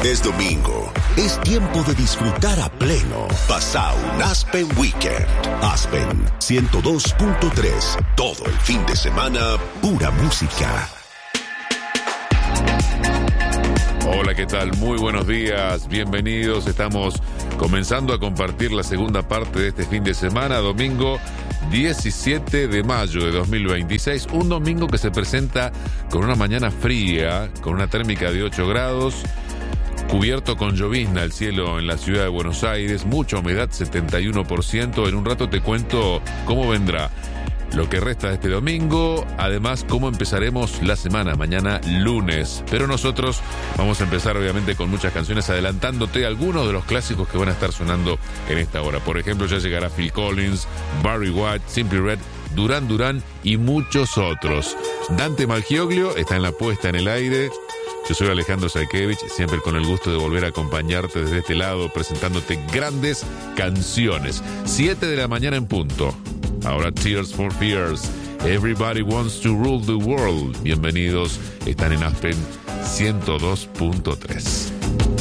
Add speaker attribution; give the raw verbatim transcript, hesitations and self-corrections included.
Speaker 1: Es domingo. Es tiempo de disfrutar a pleno. Pasa un Aspen Weekend. Aspen ciento dos punto tres. Todo el fin de semana, pura música.
Speaker 2: Hola, ¿qué tal? Muy buenos días, bienvenidos. Estamos comenzando a compartir la segunda parte de este fin de semana, domingo diecisiete de mayo de dos mil veintiséis. Un domingo que se presenta con una mañana fría, con una térmica de ocho grados, cubierto con llovizna el cielo en la ciudad de Buenos Aires, mucha humedad, setenta y uno por ciento. En un rato te cuento cómo vendrá lo que resta de este domingo, además cómo empezaremos la semana, mañana lunes. Pero nosotros vamos a empezar obviamente con muchas canciones, adelantándote algunos de los clásicos que van a estar sonando en esta hora. Por ejemplo, ya llegará Phil Collins, Barry White, Simply Red, Duran Duran y muchos otros. Dante Malgioglio está en la puesta en el aire. Yo soy Alejandro Saikevich, siempre con el gusto de volver a acompañarte desde este lado, presentándote grandes canciones. siete de la mañana en punto. Ahora Tears for Fears, Everybody Wants to Rule the World. Bienvenidos, están en Aspen ciento dos punto tres.